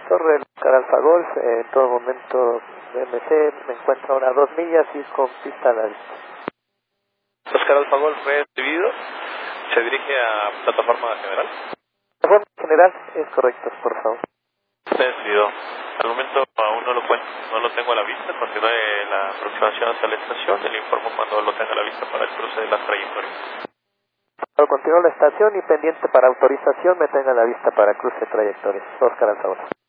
Torre Oscar Alfa Golf, en todo momento MC, me encuentro ahora a 2 millas y con pista a la vista. Oscar Alfa Golf fue recibido, se dirige a plataforma general. Plataforma general, es correcto, por favor. Entendido. Al momento aún no lo tengo a la vista, continúe la aproximación hacia la estación, le informo cuando lo tenga a la vista para el cruce de las trayectorias. Continúo la estación y pendiente para autorización me tenga a la vista para cruce de trayectorias. Oscar Alfa Golf.